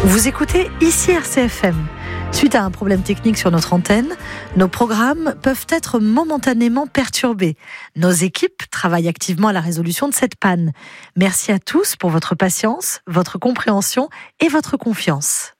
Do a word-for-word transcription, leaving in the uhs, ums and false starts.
Vous écoutez ici R C F M. Suite à un problème technique sur notre antenne, nos programmes peuvent être momentanément perturbés. Nos équipes travaillent activement à la résolution de cette panne. Merci à tous pour votre patience, votre compréhension et votre confiance.